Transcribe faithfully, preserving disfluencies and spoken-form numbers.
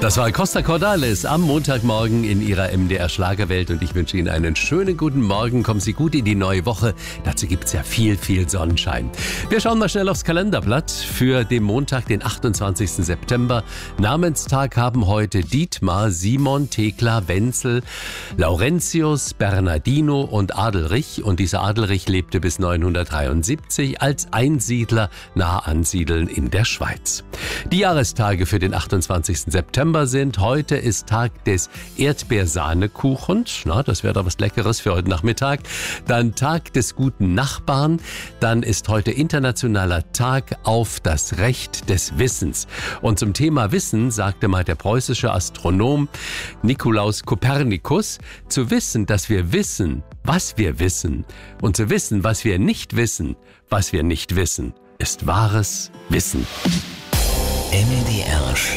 Das war Costa Cordalis am Montagmorgen in Ihrer M D R Schlagerwelt und ich wünsche Ihnen einen schönen guten Morgen. Kommen Sie gut in die neue Woche. Dazu gibt es ja viel, viel Sonnenschein. Wir schauen mal schnell aufs Kalenderblatt für den Montag, den achtundzwanzigsten September. Namenstag haben heute Dietmar, Simon, Thekla, Wenzel, Laurentius, Bernardino und Adelrich. Und dieser Adelrich lebte bis neunhundertdreiundsiebzig als Einsiedler nahe Ansiedeln in der Schweiz. Die Jahrestage für den achtundzwanzigsten September sind: Heute ist Tag des Erdbeersahnekuchens. Na, das wäre doch was Leckeres für heute Nachmittag. Dann Tag des guten Nachbarn. Dann ist heute internationaler Tag auf das Recht des Wissens. Und zum Thema Wissen sagte mal der preußische Astronom Nikolaus Kopernikus: Zu wissen, dass wir wissen, was wir wissen, und zu wissen, was wir nicht wissen, was wir nicht wissen, ist wahres Wissen. M D R